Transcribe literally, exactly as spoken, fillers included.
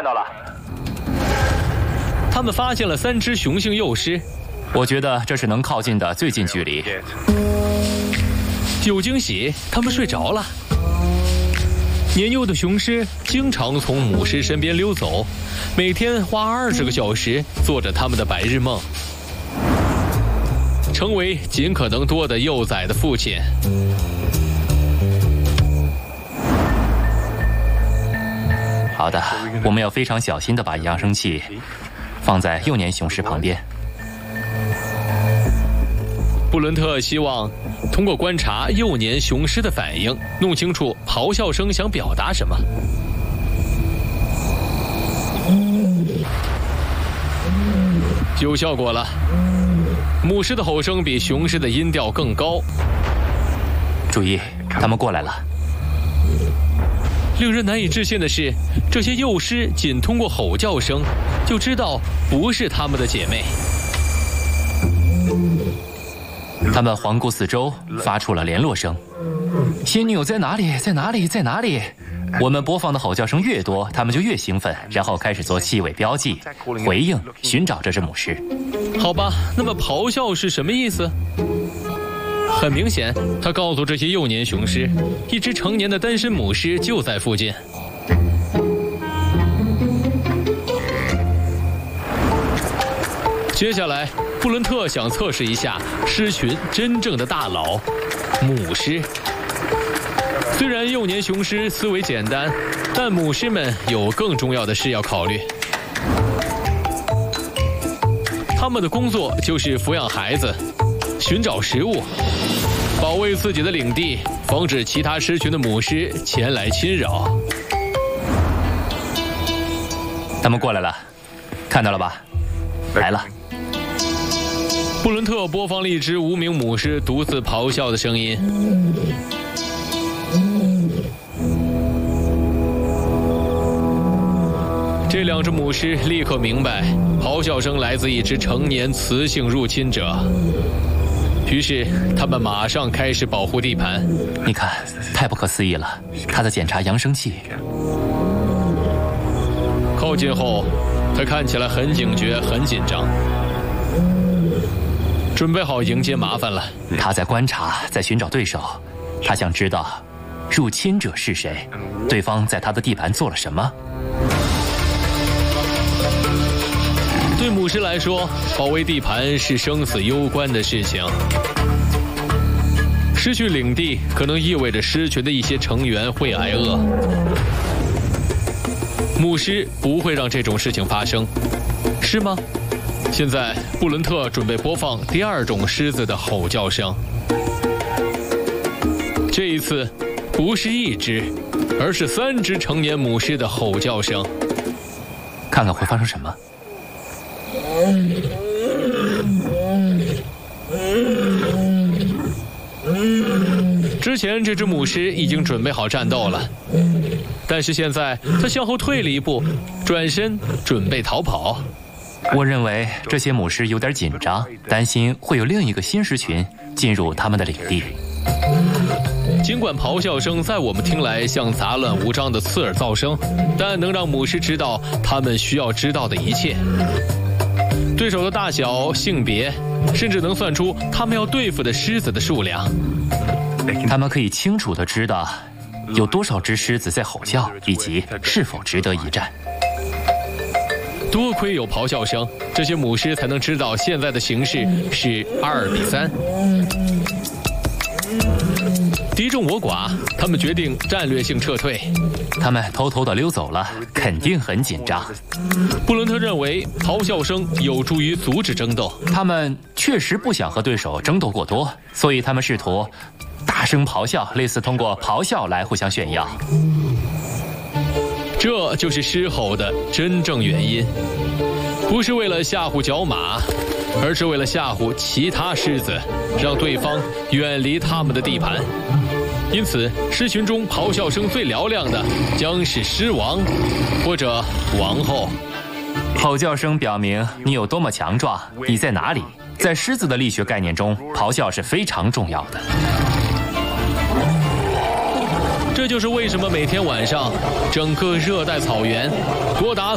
到了。 他们发现了三只雄性幼狮， 我觉得这是能靠近的最近距离。 有惊喜，他们睡着了。年幼的雄狮经常从母狮身边溜走，每天花二十个小时做着他们的白日梦，成为尽可能多的幼崽的父亲。 好的，我们要非常小心地把扬声器放在幼年雄狮旁边。 布伦特希望通过观察幼年雄狮的反应，弄清楚咆哮声想表达什么。有效果了，母狮的吼声比雄狮的音调更高。 注意，他们过来了。 令人难以置信的是，这些幼狮仅通过吼叫声就知道不是它们的姐妹。 他们环顾四周，发出了联络声。新女友在哪里？在哪里？在哪里？我们播放的吼叫声越多，他们就越兴奋，然后开始做气味标记，回应寻找这只母狮。 好吧，那么咆哮是什么意思？很明显，他告诉这些幼年雄狮，一只成年的单身母狮就在附近。接下来，布伦特想测试一下狮群真正的大脑——母狮。虽然幼年雄狮思维简单，但母狮们有更重要的事要考虑。他们的工作就是抚养孩子，寻找食物，保卫自己的领地，防止其他狮群的母狮前来侵扰。 他们过来了，看到了吧？来了。 布伦特播放了一只无名母狮独自咆哮的声音。这两只母狮立刻明白，咆哮声来自一只成年雌性入侵者。于是，他们马上开始保护地盘。 你看，太不可思议了！他在检查扬声器。 靠近后，他看起来很警觉，很紧张，准备好迎接麻烦了。 他在观察，在寻找对手。他想知道，入侵者是谁，对方在他的地盘做了什么。 对母狮来说，保卫地盘是生死攸关的事情。失去领地可能意味着狮群的一些成员会挨饿。母狮不会让这种事情发生，是吗？现在，布伦特准备播放第二种狮子的吼叫声。这一次，不是一只，而是三只成年母狮的吼叫声。 看看会发生什么。 之前这只母狮已经准备好战斗了，但是现在它向后退了一步，转身准备逃跑。 我认为这些母狮有点紧张，担心会有另一个新狮群进入他们的领地。 尽管咆哮声在我们听来像杂乱无章的刺耳噪声，但能让母狮知道它们需要知道的一切：对手的大小、性别，甚至能算出他们要对付的狮子的数量。 他们可以清楚地知道有多少只狮子在吼叫，以及是否值得一战。 多亏有咆哮声，这些母狮才能知道现在的形势是二比三。敌众我寡，他们决定战略性撤退。 他们偷偷地溜走了，肯定很紧张。 布伦特认为咆哮声有助于阻止争斗。 他们确实不想和对手争斗过多，所以他们试图大声咆哮，类似通过咆哮来互相炫耀。 这就是狮吼的真正原因，不是为了吓唬角马，而是为了吓唬其他狮子，让对方远离他们的地盘。因此，狮群中咆哮声最嘹亮的将是狮王或者王后。 吼叫声表明你有多么强壮，你在哪里。在狮子的力学概念中，咆哮是非常重要的。 这就是为什么每天晚上，整个热带草原多达